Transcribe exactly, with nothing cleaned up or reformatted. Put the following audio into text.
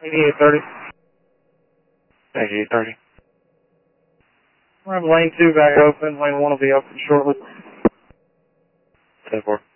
eighty-eight thirty. eighty-eight thirty. We'll have lane two back open. Lane one will be open shortly. ten four.